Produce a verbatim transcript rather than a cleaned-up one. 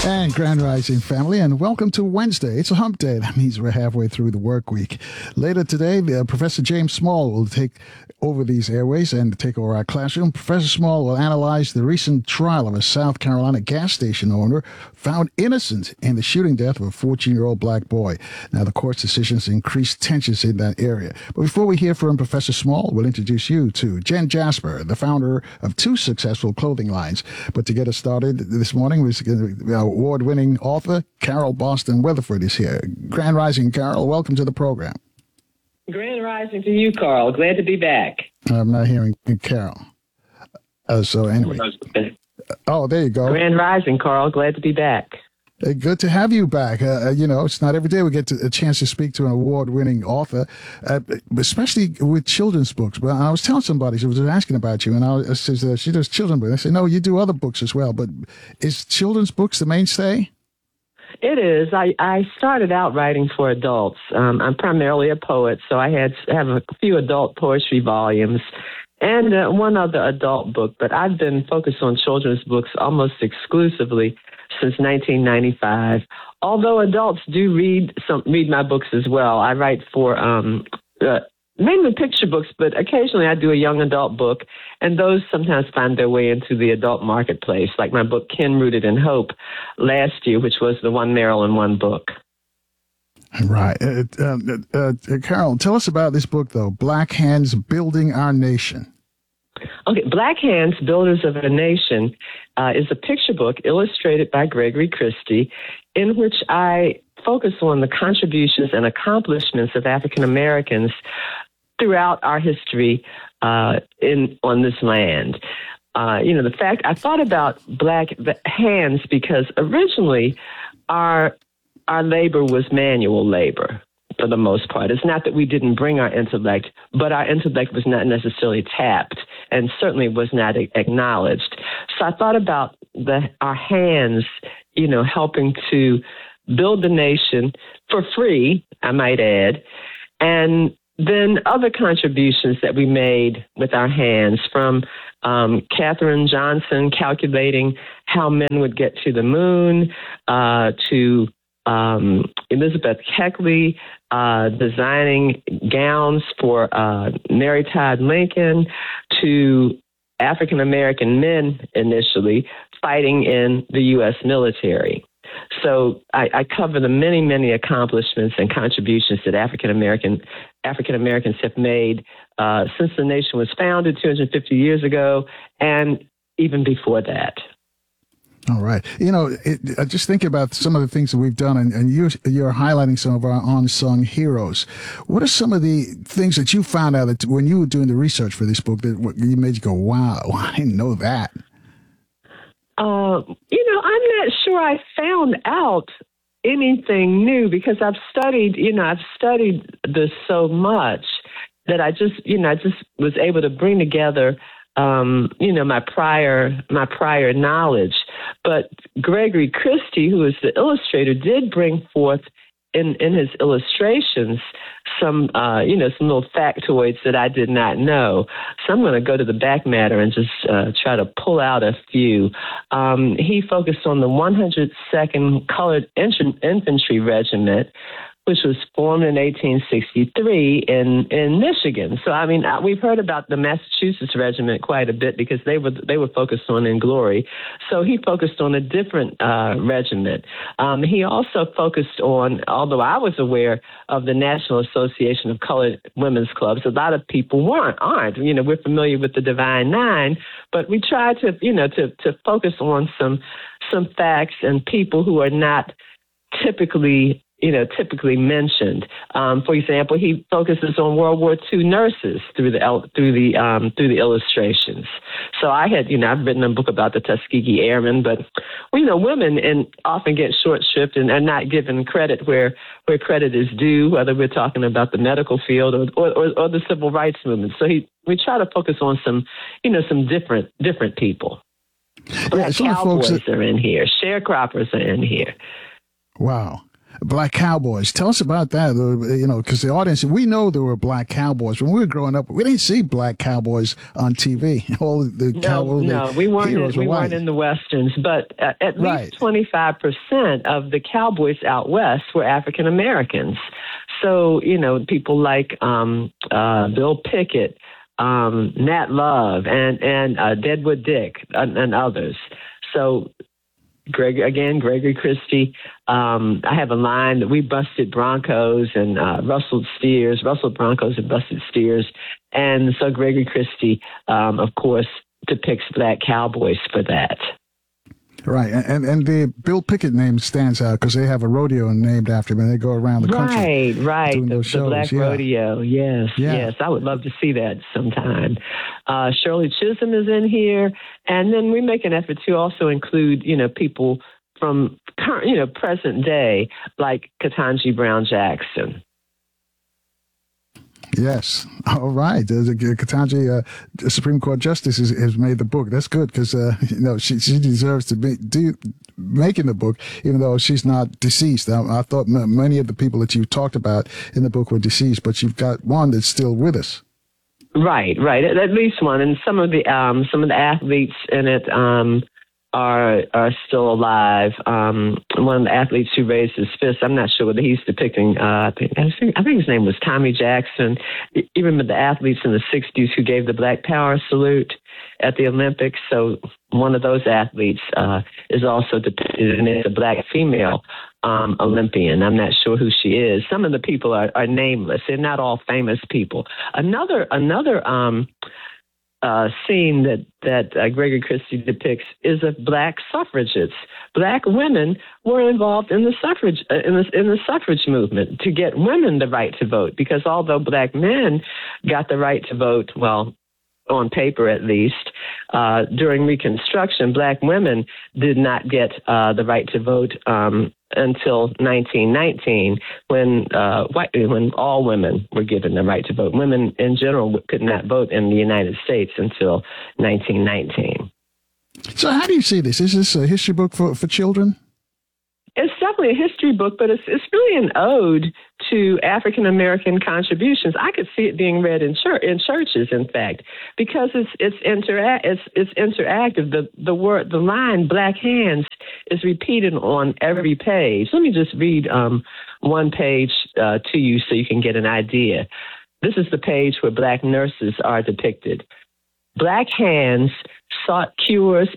And Grand Rising family, and welcome to Wednesday. It's a hump day. That means we're halfway through the work week. Later today, uh, Professor James Small will take over these airways and take over our classroom. Professor Small will analyze the recent trial of a South Carolina gas station owner found innocent in the shooting death of a fourteen-year-old black boy. Now, the court's decisions increased tensions in that area. But before we hear from Professor Small, we'll introduce you to Jen Jasper, the founder of two successful clothing lines. But to get us started this morning, we're uh, award-winning author Carol Boston Weatherford is here. Grand Rising, Carol. Welcome to the program. Grand Rising to you, Carl. Glad to be back. I'm not hearing Carol. Uh, so anyway. Oh, there you go. Grand Rising, Carl. Glad to be back. Uh, good to have you back. Uh, you know, it's not every day we get to, a chance to speak to an award-winning author, uh, especially with children's books. But I was telling somebody, she was asking about you, and I, was, I said, uh, she does children's books. I said, no, you do other books as well. But is children's books the mainstay? It is. I, I started out writing for adults. Um, I'm primarily a poet, so I had have a few adult poetry volumes and uh, one other adult book. But I've been focused on children's books almost exclusively since nineteen ninety-five. Although adults do read some read my books as well. I write for um, uh, mainly picture books, but occasionally I do a young adult book, and those sometimes find their way into the adult marketplace, like my book Kin Rooted in Hope last year, which was the One Maryland One book. Right. Uh, uh, uh, Carol, tell us about this book, though, Black Hands Building Our Nation. Okay, Black Hands, Builders of a Nation, uh, is a picture book illustrated by Gregory Christie, in which I focus on the contributions and accomplishments of African Americans throughout our history uh, in on this land. Uh, you know, the fact I thought about Black hands because originally our our labor was manual labor. For the most part. It's not that we didn't bring our intellect, but our intellect was not necessarily tapped and certainly was not a- acknowledged. So I thought about the our hands, you know, helping to build the nation for free, I might add, and then other contributions that we made with our hands, from um, Katherine Johnson calculating how men would get to the moon, uh, to Um, Elizabeth Keckley uh, designing gowns for uh, Mary Todd Lincoln, to African American men initially fighting in the U S military. So I, I cover the many, many accomplishments and contributions that African American African Americans have made uh, since the nation was founded two hundred fifty years ago, and even before that. All right. You know, it, I just think about some of the things that we've done, and, and you, you're highlighting some of our unsung heroes. What are some of the things that you found out that when you were doing the research for this book that you made you go, wow, I didn't know that? Uh, you know, I'm not sure I found out anything new because I've studied, you know, I've studied this so much that I just, you know, I just was able to bring together Um, you know, my prior my prior knowledge. But Gregory Christie, who is the illustrator, did bring forth in, in his illustrations some, uh, you know, some little factoids that I did not know. So I'm going to go to the back matter and just uh, try to pull out a few. Um, he focused on the one hundred second Colored Infantry Regiment, which was formed in eighteen sixty-three in, in Michigan. So, I mean, we've heard about the Massachusetts Regiment quite a bit because they were they were focused on In Glory. So he focused on a different uh, regiment. Um, he also focused on, although I was aware of the National Association of Colored Women's Clubs, a lot of people weren't, aren't. You know, we're familiar with the Divine Nine, but we tried to, you know, to, to focus on some some facts and people who are not typically you know, typically mentioned. Um, for example, he focuses on World War Two nurses through the through the um, through the illustrations. So I had, you know, I've written a book about the Tuskegee Airmen, but well, you know, women and often get short shrift and are not given credit where where credit is due, whether we're talking about the medical field or or, or, or the civil rights movement. So he we try to focus on some, you know, some different different people. Yeah, Cowboys that, are in here. Sharecroppers are in here. Wow. black cowboys. Tell us about that. Uh, you know, because the audience, we know there were black cowboys when we were growing up. We didn't see black cowboys on T V. All the no, cowboy no, we weren't. heroes In, we were weren't white. in the westerns, but uh, at Right. least twenty-five percent of the cowboys out west were African Americans. So you know, people like um, uh, Bill Pickett, um, Nat Love, and and uh, Deadwood Dick, and, and others. So. Greg again, Gregory Christie. Um, I have a line that we busted Broncos and uh, rustled steers, rustled Broncos and busted steers, and so Gregory Christie, um, of course, depicts black cowboys for that. Right, and and the Bill Pickett name stands out because they have a rodeo named after him, and they go around the country. Right, right. doing The, those the shows, Black yeah. Rodeo. Yes, Yeah. yes. I would love to see that sometime. Uh, Shirley Chisholm is in here, and then we make an effort to also include, you know, people from current, you know, present day, like Ketanji Brown Jackson. Yes. All right. There's a Ketanji, uh, the Supreme Court Justice, has, has made the book. That's good because uh, you know she she deserves to be do, making the book, even though she's not deceased. I, I thought m- many of the people that you talked about in the book were deceased, but you've got one that's still with us. Right, right. At, at least one, and some of the um, some of the athletes in it um, are are still alive. Um, one of the athletes who raised his fist, I'm not sure whether he's depicting. Uh, I think I think I think his name was Tommy Jackson. Even with the athletes in the sixties who gave the Black Power salute at the Olympics. So one of those athletes uh, is also depicted, and it's a black female um, Olympian. I'm not sure who she is. Some of the people are, are nameless. They're not all famous people. Another another. Um, Uh, scene that that uh, Gregory Christie depicts is of black suffragettes. Black women were involved in the suffrage uh, in the in the suffrage movement to get women the right to vote. Because although black men got the right to vote, well, on paper at least, uh, during Reconstruction, black women did not get uh, the right to vote um, until nineteen nineteen, when uh, white, when all women were given the right to vote. Women in general could not vote in the United States until nineteen nineteen. So how do you see this? Is this a history book for, for children? It's definitely a history book, but it's it's really an ode to African American contributions. I could see it being read in church in churches, in fact, because it's it's intera- it's it's interactive. The the word the line "black hands" is repeated on every page. Let me just read um, one page uh, to you so you can get an idea. This is the page where black nurses are depicted. Black hands sought cures